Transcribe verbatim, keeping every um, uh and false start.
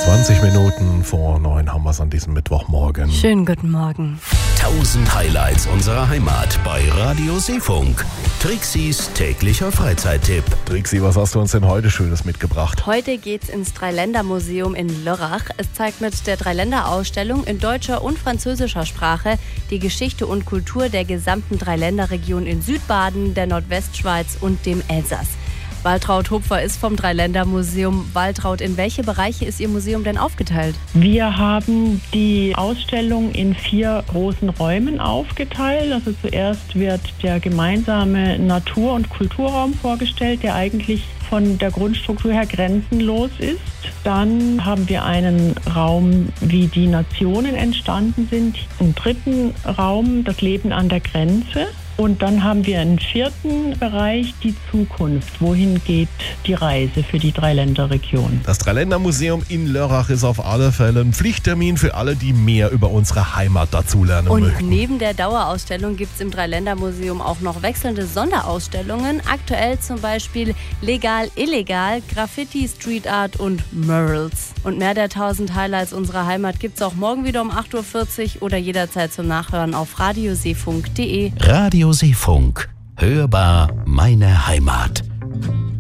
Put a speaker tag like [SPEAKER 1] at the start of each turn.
[SPEAKER 1] zwanzig Minuten vor neun haben wir es an diesem Mittwochmorgen.
[SPEAKER 2] Schönen guten Morgen.
[SPEAKER 3] tausend Highlights unserer Heimat bei Radio Seefunk. Trixis täglicher Freizeittipp.
[SPEAKER 1] Trixi, was hast du uns denn heute Schönes mitgebracht?
[SPEAKER 2] Heute geht's ins Dreiländermuseum in Lörrach. Es zeigt mit der Dreiländerausstellung in deutscher und französischer Sprache die Geschichte und Kultur der gesamten Dreiländerregion in Südbaden, der Nordwestschweiz und dem Elsass. Waltraud Hupfer ist vom Dreiländermuseum. Waltraud, in welche Bereiche ist Ihr Museum denn aufgeteilt?
[SPEAKER 4] Wir haben die Ausstellung in vier großen Räumen aufgeteilt. Also zuerst wird der gemeinsame Natur- und Kulturraum vorgestellt, der eigentlich von der Grundstruktur her grenzenlos ist. Dann haben wir einen Raum, wie die Nationen entstanden sind. Einen dritten Raum, das Leben an der Grenze. Und dann haben wir einen vierten Bereich, die Zukunft. Wohin geht die Reise für die Dreiländerregion?
[SPEAKER 1] Das Dreiländermuseum in Lörrach ist auf alle Fälle ein Pflichttermin für alle, die mehr über unsere Heimat dazulernen
[SPEAKER 2] Und
[SPEAKER 1] möchten.
[SPEAKER 2] neben der Dauerausstellung gibt es im Dreiländermuseum auch noch wechselnde Sonderausstellungen. Aktuell zum Beispiel Legal, Illegal, Graffiti, Street Art und Murals. Und mehr der tausend Highlights unserer Heimat gibt es auch morgen wieder um acht Uhr vierzig oder jederzeit zum Nachhören auf radioseefunk punkt de.
[SPEAKER 3] Radio Seefunk. Hörbar meine Heimat.